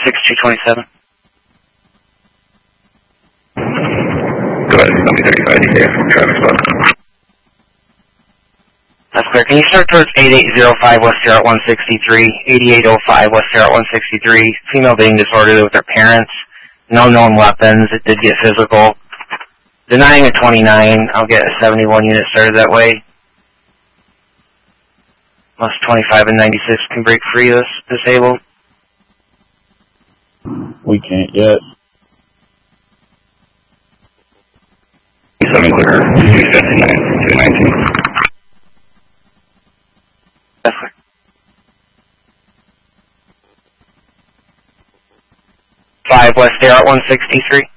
6227. Go ahead, tell me 35 DK from traffic spot. That's clear. Can you start towards 8805 West Sierra 163, 8805 West Sierra 163, female being disorderly with her parents, no known weapons, it did get physical. Denying a 29, I'll get a 71 unit started that way. Most 25 and 96 can break free of this disabled. We can't yet. 7 clear, 259, 219. That's clear. Five West Sierra 163.